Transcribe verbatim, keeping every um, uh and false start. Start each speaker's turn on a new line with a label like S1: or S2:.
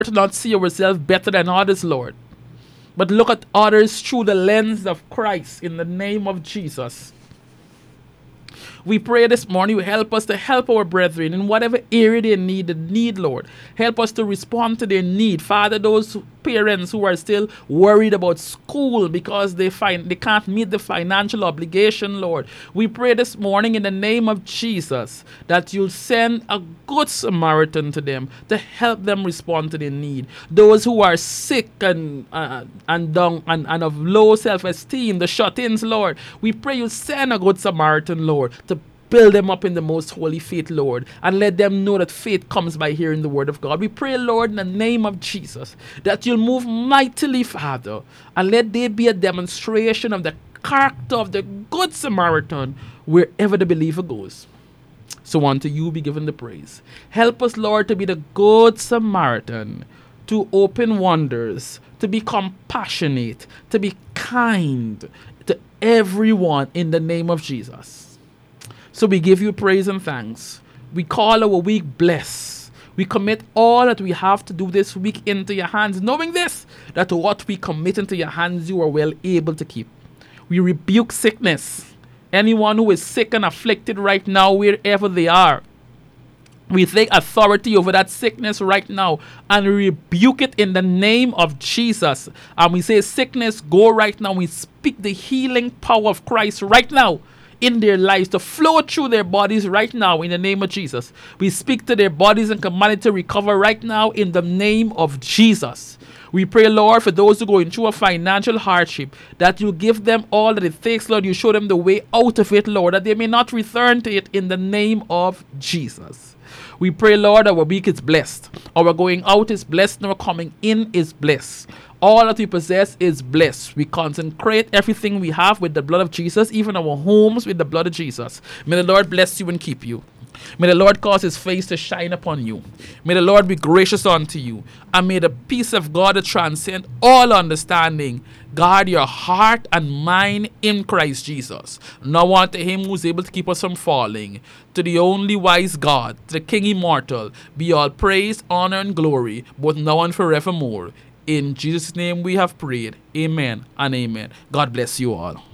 S1: to not see ourselves better than others, Lord, but look at others through the lens of Christ in the name of Jesus. We pray this morning you help us to help our brethren in whatever area they need, the need, Lord. Help us to respond to their need. Father, those parents who are still worried about school because they find they can't meet the financial obligation, Lord. We pray this morning in the name of Jesus that you'll send a good Samaritan to them to help them respond to their need. Those who are sick and uh, and down and, and of low self-esteem, the shut-ins, Lord. We pray you send a good Samaritan, Lord, to build them up in the most holy faith, Lord, and let them know that faith comes by hearing the word of God. We pray, Lord, in the name of Jesus, that you'll move mightily, Father, and let there be a demonstration of the character of the good Samaritan wherever the believer goes. So unto you be given the praise. Help us, Lord, to be the good Samaritan, to open wonders, to be compassionate, to be kind to everyone in the name of Jesus. So we give you praise and thanks. We call our week blessed. We commit all that we have to do this week into your hands, knowing this, that what we commit into your hands, you are well able to keep. We rebuke sickness. Anyone who is sick and afflicted right now, wherever they are, we take authority over that sickness right now and rebuke it in the name of Jesus. And we say, sickness, go right now. We speak the healing power of Christ right now in their lives to flow through their bodies right now in the name of Jesus. We speak to their bodies and command it to recover right now in the name of Jesus. We pray, Lord, for those who are going through a financial hardship, that you give them all that it takes, Lord. You show them the way out of it, Lord, that they may not return to it in the name of Jesus. We pray, Lord, our week is blessed. Our going out is blessed and our coming in is blessed. All that we possess is blessed. We consecrate everything we have with the blood of Jesus, even our homes with the blood of Jesus. May the Lord bless you and keep you. May the Lord cause his face to shine upon you. May the Lord be gracious unto you. And may the peace of God that transcends all understanding guard your heart and mind in Christ Jesus. Now unto him who is able to keep us from falling, to the only wise God, to the King immortal, be all praise, honor, and glory, both now and forevermore. In Jesus' name we have prayed. Amen and amen. God bless you all.